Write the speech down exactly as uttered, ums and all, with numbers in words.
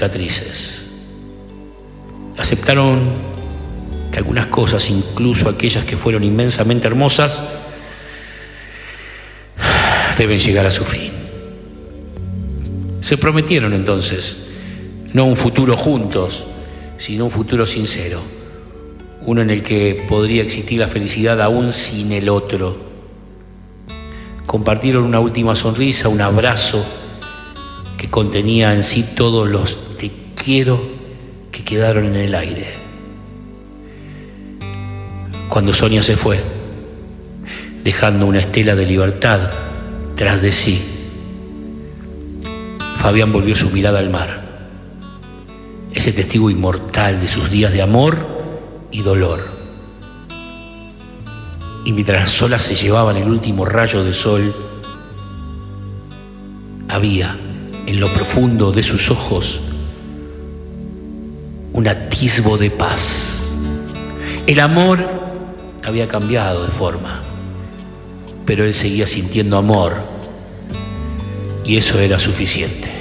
cicatrices. Aceptaron que algunas cosas, incluso aquellas que fueron inmensamente hermosas, deben llegar a su fin. Se prometieron entonces no un futuro juntos, sino un futuro sincero, uno en el que podría existir la felicidad aún sin el otro. Compartieron una última sonrisa, un abrazo que contenía en sí todos los te quiero que quedaron en el aire. Cuando Sonia se fue, dejando una estela de libertad tras de sí, Fabián volvió su mirada al mar, ese testigo inmortal de sus días de amor y dolor. Y mientras las olas se llevaban el último rayo de sol, había en lo profundo de sus ojos un atisbo de paz. El amor había cambiado de forma, pero él seguía sintiendo amor, y eso era suficiente.